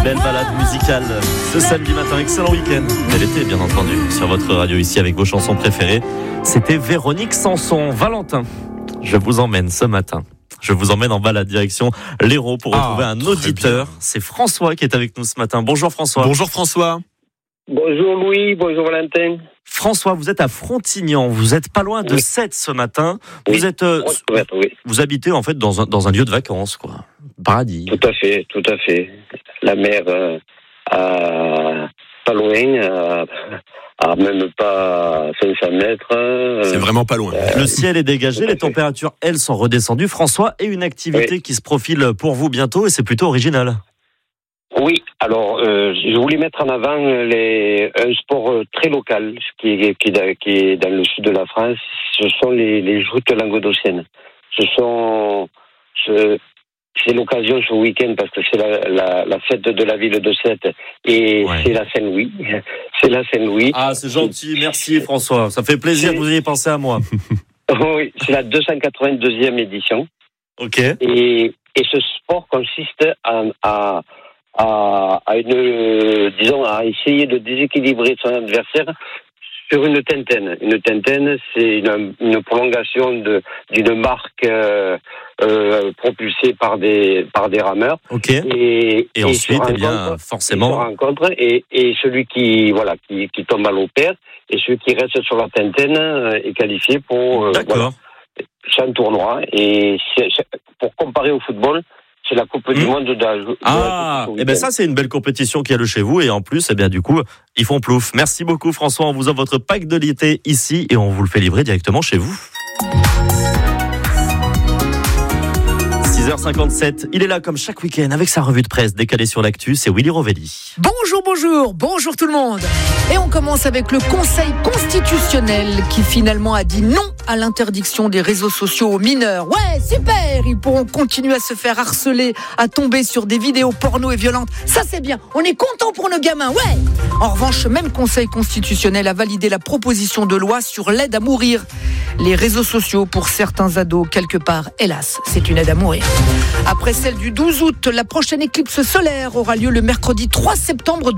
Belle balade musicale ce samedi matin, excellent week-end. Bel été bien entendu, sur votre radio ici avec vos chansons préférées. C'était Véronique Sanson. Valentin, je vous emmène ce matin. Je vous emmène en balade direction l'Hérault pour retrouver un auditeur. C'est François qui est avec nous ce matin. Bonjour François. Bonjour François. Bonjour Louis, bonjour Valentin. François, vous êtes à Frontignan, vous êtes pas loin de Sète ce matin. Oui. Vous êtes, vous habitez en fait dans un lieu de vacances, quoi. Paradis. Tout à fait. La mer pas loin, à même pas 500 mètres. C'est vraiment pas loin. Le ciel est dégagé, les températures, elles, sont redescendues. François, et une activité qui se profile pour vous bientôt, et c'est plutôt original. Oui, alors je voulais mettre en avant un sport très local qui est dans le sud de la France. Ce sont les joutes languedociennes. C'est l'occasion ce week-end parce que c'est la fête de la ville de Sète et c'est la Saint-Louis. C'est la Saint-Louis. Ah, c'est gentil, merci François. Ça fait plaisir que vous ayez pensé à moi. Oui, c'est la 282e édition. Ok. Et ce sport consiste à essayer de déséquilibrer son adversaire sur une tintaine. Une tintaine, c'est une prolongation d'une marque propulsée par des rameurs. Ok. Et ensuite, forcément, ils se rencontrent et celui qui tombe à l'eau perd et celui qui reste sur la tintaine est qualifié pour. D'accord. C'est un tournoi et pour comparer au football. C'est la Coupe du Monde et ben ça c'est une belle compétition qui a le chez vous et en plus du coup ils font plouf. Merci beaucoup François, on vous offre votre pack de l'été ici et on vous le fait livrer directement chez vous. 6h57, il est là comme chaque week-end avec sa revue de presse décalée sur l'actu, c'est Willy Rovelli. Bonjour tout le monde. Et on commence avec le Conseil constitutionnel qui finalement a dit non à l'interdiction des réseaux sociaux aux mineurs. Ouais, super, ils pourront continuer à se faire harceler, à tomber sur des vidéos porno et violentes. Ça c'est bien, on est content pour nos gamins, ouais. En revanche, ce même Conseil constitutionnel a validé la proposition de loi sur l'aide à mourir. Les réseaux sociaux, pour certains ados, quelque part, hélas, c'est une aide à mourir. Après celle du 12 août, la prochaine éclipse solaire aura lieu le mercredi 3 septembre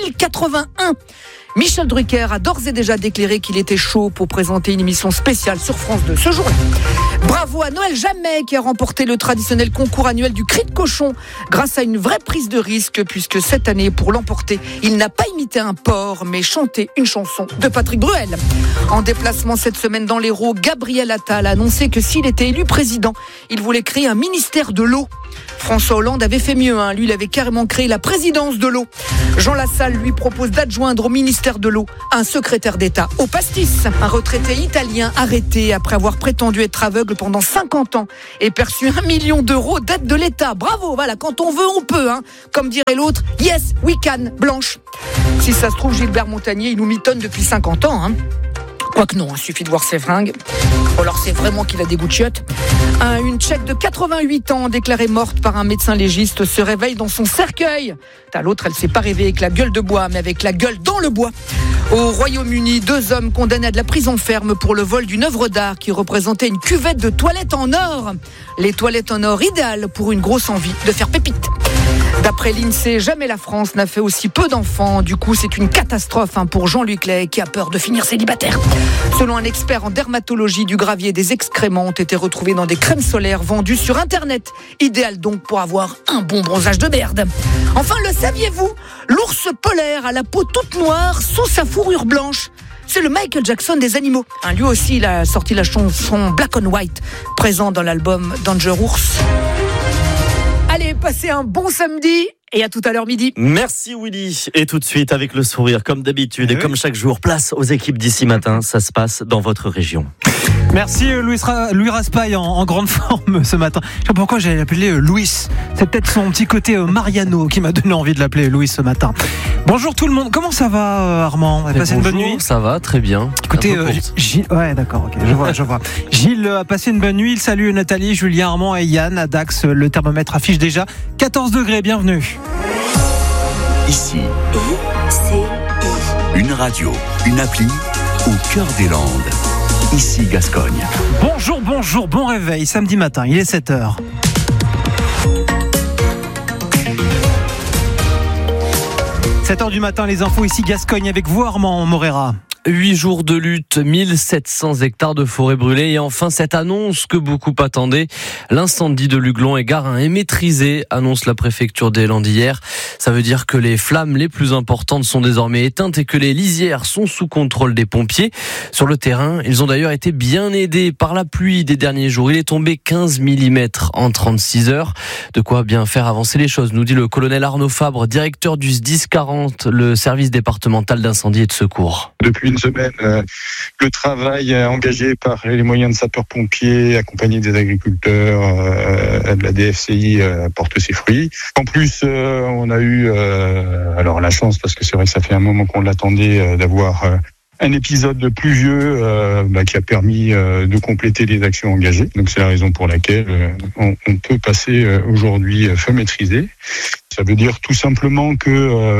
2081. Michel Drucker a d'ores et déjà déclaré qu'il était chaud pour présenter une émission spéciale sur France 2 ce jour-là. Bravo à Noël Jamais qui a remporté le traditionnel concours annuel du cri de cochon grâce à une vraie prise de risque puisque cette année, pour l'emporter, il n'a pas imité un porc mais chanté une chanson de Patrick Bruel. En déplacement cette semaine dans l'Hérault, Gabriel Attal a annoncé que s'il était élu président, il voulait créer un ministère de l'eau. François Hollande avait fait mieux, lui il avait carrément créé la présidence de l'eau. Jean Lassalle lui propose d'adjoindre au ministère de l'eau un secrétaire d'État au pastis. Un retraité italien arrêté après avoir prétendu être aveugle pendant 50 ans et perçu 1 million d'euros d'aide de l'État. Bravo, voilà, quand on veut, on peut, comme dirait l'autre, yes, we can, Blanche. Si ça se trouve, Gilbert Montagnier, il nous mitonne depuis 50 ans, Quoique non, il suffit de voir ses fringues. Alors c'est vraiment qu'il a des goûts de chiottes. Une Tchèque de 88 ans, déclarée morte par un médecin légiste, se réveille dans son cercueil. L'autre, elle s'est pas réveillée avec la gueule de bois, mais avec la gueule dans le bois. Au Royaume-Uni, 2 hommes condamnés à de la prison ferme pour le vol d'une œuvre d'art qui représentait une cuvette de toilettes en or. Les toilettes en or idéales pour une grosse envie de faire pépite. D'après l'INSEE, jamais la France n'a fait aussi peu d'enfants. Du coup, c'est une catastrophe pour Jean-Luc Lay qui a peur de finir célibataire. Selon un expert en dermatologie, du gravier et des excréments ont été retrouvés dans des crèmes solaires vendues sur Internet. Idéal donc pour avoir un bon bronzage de merde. Enfin, le saviez-vous ? L'ours polaire a la peau toute noire sous sa fourrure blanche. C'est le Michael Jackson des animaux. Lui aussi, il a sorti la chanson Black on White, présent dans l'album Danger Ours. Allez, passez un bon samedi et à tout à l'heure midi. Merci Willy. Et tout de suite, avec le sourire, comme d'habitude et comme chaque jour, place aux équipes d'ici matin. Ça se passe dans votre région. Merci Louis Raspail en grande forme ce matin. Je sais pas pourquoi j'allais l'appeler Louis. C'est peut-être son petit côté Mariano qui m'a donné envie de l'appeler Louis ce matin. Bonjour tout le monde. Comment ça va Armand ? Vous avez passé une bonne nuit ? Ça va, très bien. Écoutez, Gilles... Ouais, d'accord, ok. Je vois. Gilles a passé une bonne nuit. Il salue Nathalie, Julien, Armand et Yann. À Dax, le thermomètre affiche déjà 14 degrés. Bienvenue. Ici, une radio, une appli au cœur des Landes. Ici Gascogne. Bonjour, bon réveil, samedi matin, il est 7h. 7h du matin, les infos ici Gascogne avec vous Armand Morera. 8 jours de lutte, 1700 hectares de forêt brûlée et enfin cette annonce que beaucoup attendaient. L'incendie de Luglon et Garin est maîtrisé, annonce la préfecture des Landes hier. Ça veut dire que les flammes les plus importantes sont désormais éteintes et que les lisières sont sous contrôle des pompiers. Sur le terrain, ils ont d'ailleurs été bien aidés par la pluie des derniers jours. Il est tombé 15 mm en 36 heures. De quoi bien faire avancer les choses, nous dit le colonel Arnaud Fabre, directeur du SDIS 40, le service départemental d'incendie et de secours. Depuis une semaine, le travail engagé par les moyens de sapeurs-pompiers, accompagné des agriculteurs, de la DFCI, porte ses fruits. En plus, on a eu alors la chance, parce que c'est vrai que ça fait un moment qu'on l'attendait, d'avoir un épisode pluvieux qui a permis de compléter les actions engagées. Donc c'est la raison pour laquelle on peut passer aujourd'hui feu maîtrisé. Ça veut dire tout simplement que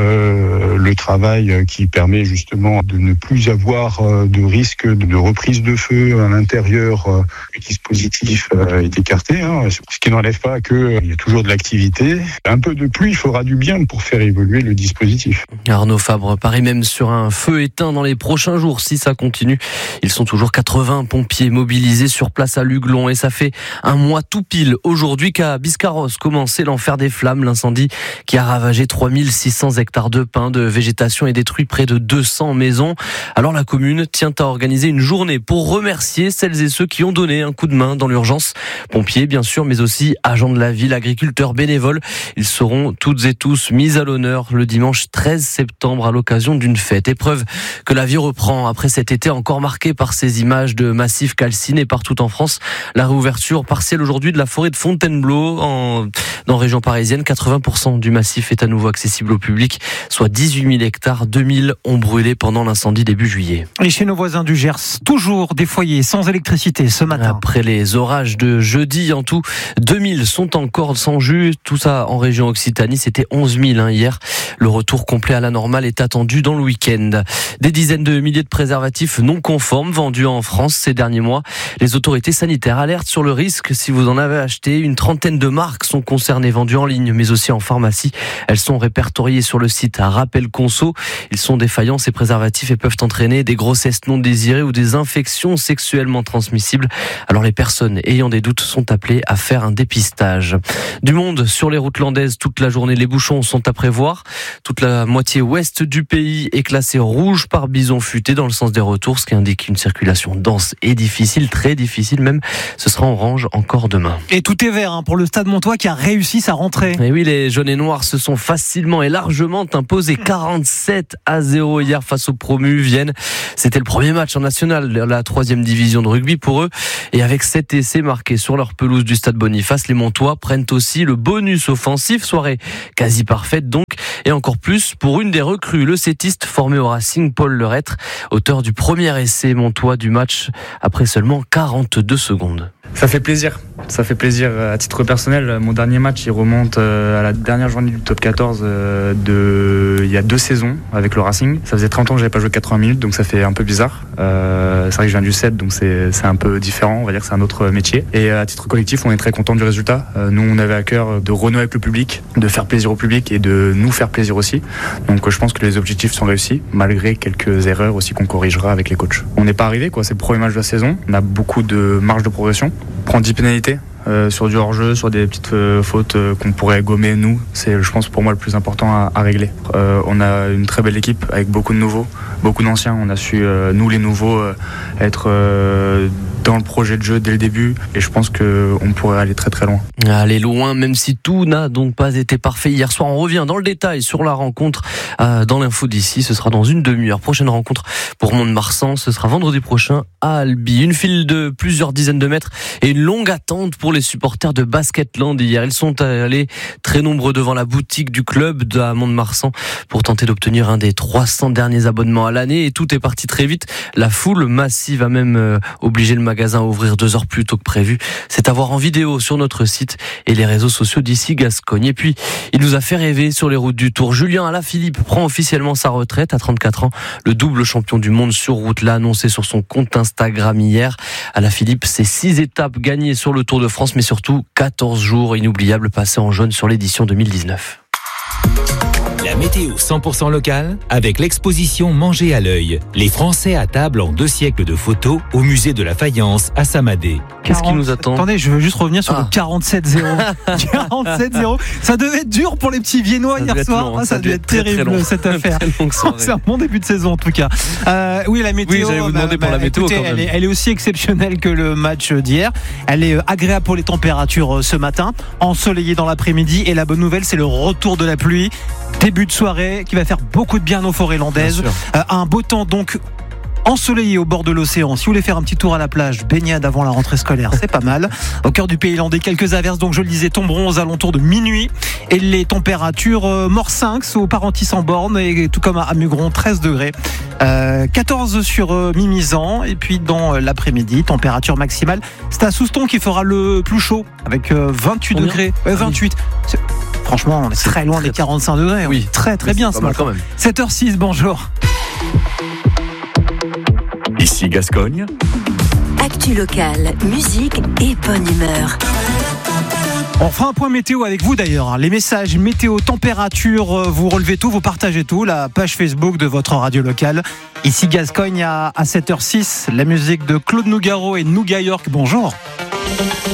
le travail qui permet justement de ne plus avoir de risque de reprise de feu à l'intérieur du dispositif est écarté. Ce qui n'enlève pas qu'il y a toujours de l'activité. Un peu de pluie fera du bien pour faire évoluer le dispositif. Arnaud Fabre parie même sur un feu éteint dans les prochains jours si ça continue. Ils sont toujours 80 pompiers mobilisés sur place à Luglon et ça fait un mois tout pile aujourd'hui qu'à Biscarrosse commençait l'enfer des flammes, l'incendie qui a ravagé 3600 hectares de pins, de végétation et détruit près de 200 maisons. Alors la commune tient à organiser une journée pour remercier celles et ceux qui ont donné un coup de main dans l'urgence. Pompiers bien sûr, mais aussi agents de la ville, agriculteurs, bénévoles. Ils seront toutes et tous mis à l'honneur le dimanche 13 septembre à l'occasion d'une fête. Épreuve que la vie reprend après cet été encore marqué par ces images de massifs calcinés partout en France. La réouverture partielle aujourd'hui de la forêt de Fontainebleau dans région parisienne. 80% du massif est à nouveau accessible au public, soit 18 000 hectares. 2000 ont brûlé pendant l'incendie début juillet. Et chez nos voisins du Gers, toujours des foyers sans électricité ce matin. Après les orages de jeudi, en tout, 2000 sont encore sans jus. Tout ça en région Occitanie, c'était 11 000 hier. Le retour complet à la normale est attendu dans le week-end. Des dizaines de milliers de préservatifs non conformes vendus en France ces derniers mois. Les autorités sanitaires alertent sur le risque si vous en avez acheté. Une trentaine de marques sont concernées, vendues en ligne, mais aussi en pharmacie. Elles sont répertoriées sur le site Rappel Conso. Ils sont défaillants, ces préservatifs, et peuvent entraîner des grossesses non désirées ou des infections sexuellement transmissibles. Alors les personnes ayant des doutes sont appelées à faire un dépistage. Du monde sur les routes landaises toute la journée. Les bouchons sont à prévoir. Toute la moitié ouest du pays est classée rouge par bison futé dans le sens des retours, ce qui indique une circulation dense et difficile, très difficile même. Ce sera orange encore demain. Et tout est vert pour le Stade Montois qui a réussi sa rentrée. Et oui, les jaunes et noirs se sont facilement et largement imposés 47-0 hier face aux promus Vienne. C'était le premier match en national, la 3e division de rugby pour eux. Et avec 7 essais marqués sur leur pelouse du Stade Boniface, les Montois prennent aussi le bonus offensif. Soirée quasi parfaite donc. Et encore plus pour une des recrues, le sétiste formé au Racing, Paul Lerêtre, auteur du premier essai montois du match après seulement 42 secondes. Ça fait plaisir à titre personnel. Mon dernier match, il remonte à la dernière journée du top 14 il y a 2 saisons avec le Racing. Ça faisait 30 ans que j'avais pas joué 80 minutes, donc ça fait un peu bizarre. C'est vrai que je viens du 7, donc c'est un peu différent, on va dire que c'est un autre métier. Et à titre collectif, on est très content du résultat. Nous, on avait à cœur de renouer avec le public, de faire plaisir au public et de nous faire plaisir aussi. Donc je pense que les objectifs sont réussis, malgré quelques erreurs aussi qu'on corrigera avec les coachs. On n'est pas arrivé, c'est le premier match de la saison. On a beaucoup de marge de progression. On prend 10 pénalités sur du hors-jeu, sur des petites fautes qu'on pourrait gommer nous. C'est, je pense, pour moi le plus important à régler. On a une très belle équipe avec beaucoup de nouveaux, beaucoup d'anciens. On a su, nous les nouveaux, être dans le projet de jeu dès le début, et je pense qu'on pourrait aller très très loin. Aller loin, même si tout n'a donc pas été parfait hier soir. On revient dans le détail sur la rencontre dans l'info d'ici. Ce sera dans une demi-heure. Prochaine rencontre pour Mont-de-Marsan, ce sera vendredi prochain à Albi. Une file de plusieurs dizaines de mètres et une longue attente pour les supporters de Basketland hier. Ils sont allés très nombreux devant la boutique du club à Mont-de-Marsan pour tenter d'obtenir un des 300 derniers abonnements à l'année, et tout est parti très vite. La foule massive a même obligé le magasin à ouvrir 2 heures plus tôt que prévu. C'est à voir en vidéo sur notre site et les réseaux sociaux d'ici Gascogne. Et puis, il nous a fait rêver sur les routes du Tour. Julien Alaphilippe prend officiellement sa retraite à 34 ans. Le double champion du monde sur route l'a annoncé sur son compte Instagram hier. Alaphilippe, c'est 6 étapes gagnées sur le Tour de France, mais surtout 14 jours inoubliables passés en jaune sur l'édition 2019. météo 100% locale avec l'exposition Manger à l'œil. Les Français à table en 2 siècles de photos au musée de la faïence à Samadé. Qu'est-ce qui nous attend ? Attendez, je veux juste revenir sur le 47-0. 47-0. Ça devait être dur pour les petits Viennois hier soir. Ça devait être terrible cette affaire. C'est un bon début de saison en tout cas. Oui, la météo. Oui, j'allais vous demander pour la météo. Écoutez, quand même. elle est aussi exceptionnelle que le match d'hier. Elle est agréable pour les températures ce matin, ensoleillé dans l'après-midi. Et la bonne nouvelle, c'est le retour de la pluie. Début de soirée qui va faire beaucoup de bien aux forêts landaises. Un beau temps donc ensoleillé au bord de l'océan. Si vous voulez faire un petit tour à la plage, baignade avant la rentrée scolaire, c'est pas mal. Au cœur du pays landais, quelques averses, donc je le disais, tomberont aux alentours de minuit. Et les températures Morsinx au Parentis en borne, et tout comme à Mugron, 13 degrés. 14 sur Mimizan. Et puis dans l'après-midi, température maximale, c'est à Souston qui fera le plus chaud, avec 28 degrés. 28. Franchement, on est très loin des 45 degrés. Oui, très bien ce matin. 7h06, bonjour. Ici Gascogne. Actu locale, musique et bonne humeur. On fera un point météo avec vous d'ailleurs. Les messages météo, température, vous relevez tout, vous partagez tout. La page Facebook de votre radio locale. Ici Gascogne à 7h06. La musique de Claude Nougaro et Nouga York. Bonjour.